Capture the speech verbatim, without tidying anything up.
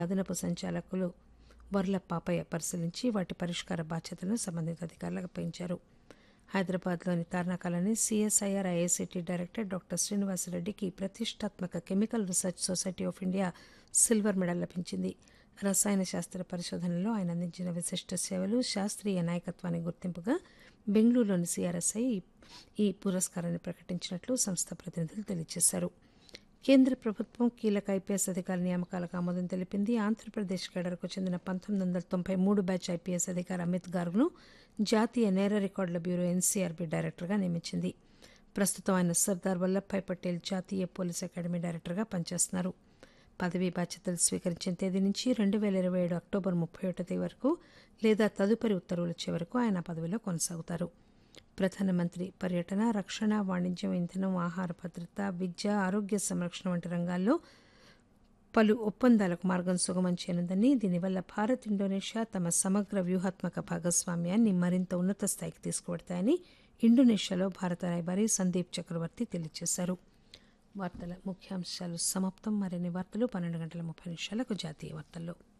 అదనపు సంచాలకులు వర్ల పాపయ్య పరిశీలించి వాటి పరిష్కార బాధ్యతలను సంబంధిత అధికారులకు అప్పగించారు. హైదరాబాద్లోని తార్నాకలోని సిఎస్ఐఆర్ ఐఐసిటి డైరెక్టర్ డాక్టర్ శ్రీనివాసరెడ్డికి ప్రతిష్టాత్మక chemical research society of India silver medal లభించింది. రసాయన శాస్త్ర పరిశోధనలో ఆయన అందించిన విశిష్ట సేవలు, శాస్త్రీయ నాయకత్వానికి గుర్తింపుగా బెంగళూరులోని సిఆర్ఎస్ఐ ఈ పురస్కారాన్ని ప్రకటించినట్లు సంస్థ ప్రతినిధులు తెలియజేశారు. కేంద్ర ప్రభుత్వం కీలక ఐపీఎస్ అధికారుల నియామకాలకు ఆమోదం తెలిపింది. ఆంధ్రప్రదేశ్ కేడర్కు చెందిన పంతొమ్మిది వందల తొంభై మూడు బ్యాచ్ ఐపీఎస్ అధికారి అమిత్ గార్గ్ను జాతీయ నేర రికార్డుల బ్యూరో ఎన్సీఆర్బీ డైరెక్టర్గా నియమించింది. ప్రస్తుతం ఆయన సర్దార్ వల్లభాయ్ పటేల్ జాతీయ పోలీస్ అకాడమీ డైరెక్టర్గా పనిచేస్తున్నారు. పదవీ బాధ్యతలు స్వీకరించిన తేదీ నుంచి రెండు వేల ఇరవై ఏడు అక్టోబర్ ముప్పై ఒకటో తేదీ వరకు లేదా తదుపరి ఉత్తర్వులు వచ్చే వరకు ఆయన పదవిలో కొనసాగుతారు. ప్రధానమంత్రి పర్యటన, రక్షణ, వాణిజ్యం, ఇంధనం, ఆహార భద్రత, విద్య, ఆరోగ్య సంరక్షణ వంటి రంగాల్లో పలు ఒప్పందాలకు మార్గం సుగమం చేయనుందని, దీనివల్ల భారత్, ఇండోనేషియా తమ సమగ్ర వ్యూహాత్మక భాగస్వామ్యాన్ని మరింత ఉన్నత స్థాయికి తీసుకువెడతాయని ఇండోనేషియాలో భారత రాయబారి సందీప్ చక్రవర్తి తెలియజేశారు. వార్తల ముఖ్యాంశాలు సమాప్తం. మరిన్ని వార్తలు పన్నెండు గంటల ముప్పై నిమిషాలకు జాతీయ వార్తల్లో.